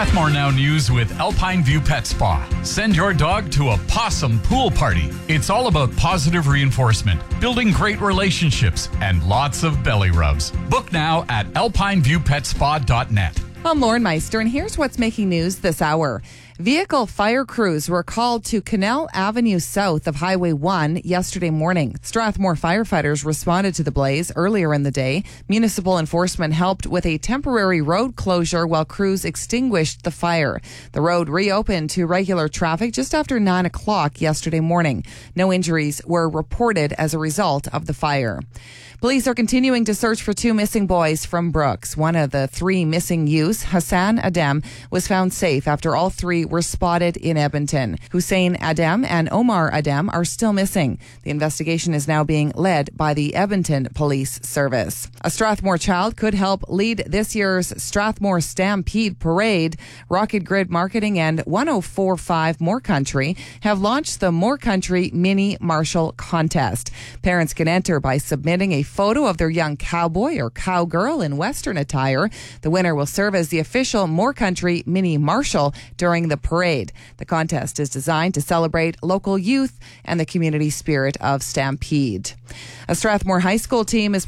Strathmore Now News with Alpine View Pet Spa. Send your dog to a possum pool party. It's all about positive reinforcement, building great relationships, and lots of belly rubs. Book now at alpineviewpetspa.net. I'm Lauren Meister, and here's what's making news this hour. Vehicle fire crews were called to Canal Avenue south of Highway 1 yesterday morning. Strathmore firefighters responded to the blaze earlier in the day. Municipal enforcement helped with a temporary road closure while crews extinguished the fire. The road reopened to regular traffic just after 9 o'clock yesterday morning. No injuries were reported as a result of the fire. Police are continuing to search for 2 missing boys from Brooks. One of the 3 missing youths, Hassan Adam, was found safe after all 3 were spotted in Edmonton. Hussein Adam and Omar Adam are still missing. The investigation is now being led by the Edmonton Police Service. A Strathmore child could help lead this year's Strathmore Stampede Parade. Rocket Grid Marketing and 1045 More Country have launched the More Country Mini Marshal Contest. Parents can enter by submitting a photo of their young cowboy or cowgirl in Western attire. The winner will serve as the official More Country Mini Marshal during the parade. The contest is designed to celebrate local youth and the community spirit of Stampede. A Strathmore High School team is